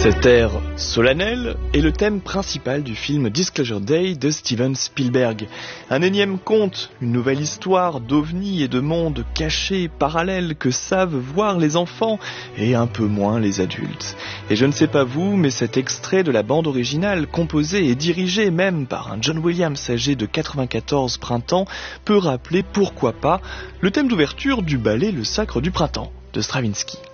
Cet air solennel est le thème principal du film Disclosure Day de Steven Spielberg. Un énième conte, une nouvelle histoire d'ovnis et de mondes cachés, parallèles que savent voir les enfants et un peu moins les adultes. Et je ne sais pas vous, mais cet extrait de la bande originale, composé et dirigé même par un John Williams âgé de 94 printemps, peut rappeler, pourquoi pas, le thème d'ouverture du ballet Le Sacre du Printemps de Stravinsky.